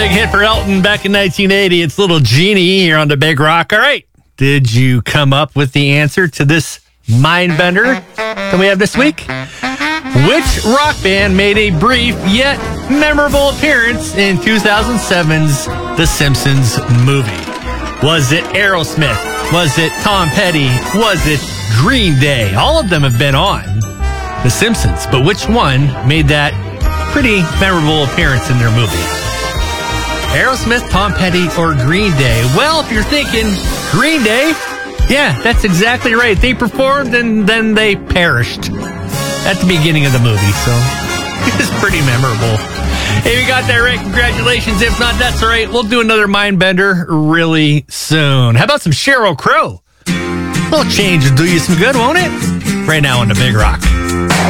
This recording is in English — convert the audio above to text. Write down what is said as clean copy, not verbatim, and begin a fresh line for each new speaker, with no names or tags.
Big hit for Elton back in 1980. It's Little Genie here on the Big Rock. All right. Did you come up with the answer to this mind bender that we have this week? Which rock band made a brief yet memorable appearance in 2007's The Simpsons movie? Was it Aerosmith? Was it Tom Petty? Was it Green Day? All of them have been on The Simpsons, but which one made that pretty memorable appearance in their movie? Aerosmith, Tom Petty, or Green Day? Well, if you're thinking Green Day, yeah, that's exactly right. They performed and then they perished at the beginning of the movie, so it was pretty memorable. If you got that right, congratulations. If not, that's all right. We'll do another mind bender really soon. How about some Sheryl Crow? A little change will do you some good, won't it? Right now on the Big Rock.